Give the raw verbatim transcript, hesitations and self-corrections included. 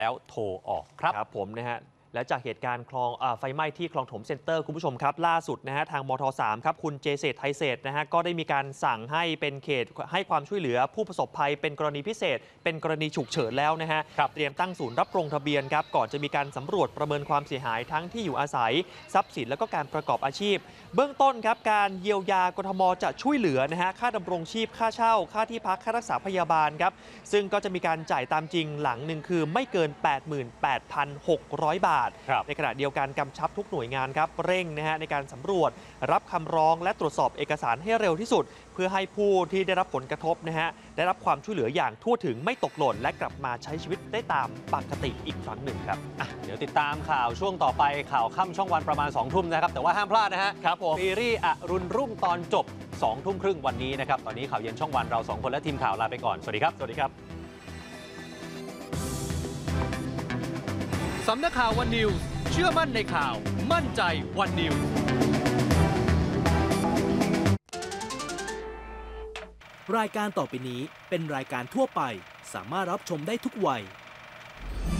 แล้วโทรออกครับครับผมนะฮะและจากเหตุการณ์คลองไฟไหม้ที่คลองถมเซ็นเตอร์คุณผู้ชมครับล่าสุดนะฮะทางมทสามครับคุณเจเศษไทยเศษนะฮะก็ได้มีการสั่งให้เป็นเขตให้ความช่วยเหลือผู้ประสบภัยเป็นกรณีพิเศษเป็นกรณีฉุกเฉินแล้วนะฮะเตรียมตั้งศูนย์รับลงทะเบียนครับก่อนจะมีการสำรวจประเมินความเสียหายทั้งที่อยู่อาศัยทรัพย์สินและก็การประกอบอาชีพเบื้องต้นครับการเยียวยากทมจะช่วยเหลือนะฮะค่าดำรงชีพค่าเช่าค่าที่พักค่ารักษาพยาบาลครับซึ่งก็จะมีการจ่ายตามจริงหลังหนึ่งคือไม่เกิน แปดหมื่นแปดพันหกร้อย บาทในขณะเดียวกันกำชับทุกหน่วยงานครับเร่งนะฮะในการสำรวจรับคำร้องและตรวจสอบเอกสารให้เร็วที่สุดเพื่อให้ผู้ที่ได้รับผลกระทบนะฮะได้รับความช่วยเหลืออย่างทั่วถึงไม่ตกหล่นและกลับมาใช้ชีวิตได้ตามปกติอีกครั้งหนึ่งครับเดี๋ยวติดตามข่าวช่วงต่อไปข่าวค่ำช่องวันประมาณสองทุ่มนะครับแต่ว่าห้ามพลาดนะฮะครับผมซีรีส์อรุณรุ่งตอนจบสองทุ่มครึ่งวันนี้นะครับตอนนี้ข่าวเย็นช่องวันเราสองคนและทีมข่าวลาไปก่อนสวัสดีครับสวัสดีครับสำนักข่าววันนิวส์เชื่อมั่นในข่าวมั่นใจวันนิวส์รายการต่อไปนี้เป็นรายการทั่วไปสามารถรับชมได้ทุกวัย